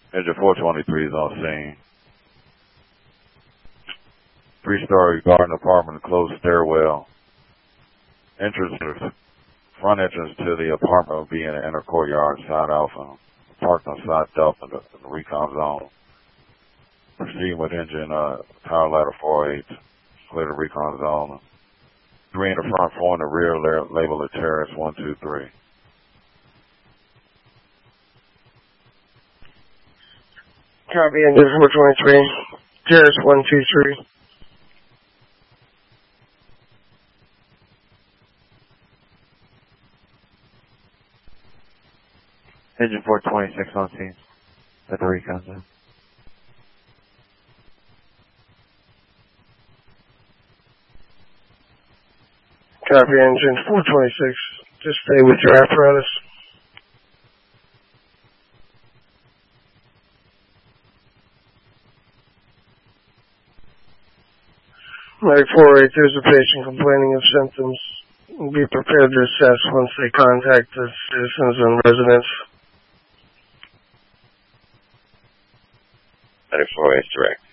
Engine 423 is on scene. 3-story garden apartment, closed stairwell. Front entrance to the apartment will be in the inner courtyard, side alpha. Parked on side delta in the recon zone. Proceeding with engine power ladder 48, clear the recon zone. 3 in the front, 4 in the rear, label the terrace 1, 2, 3. Copy, engine 423, terrace 1, 2, 3. Engine 426 on scene at the recon zone. Copy, engine 426. Just stay with your apparatus. Medic 48, there's a patient complaining of symptoms. Be prepared to assess once they contact the citizens and residents. Medic 48 direct.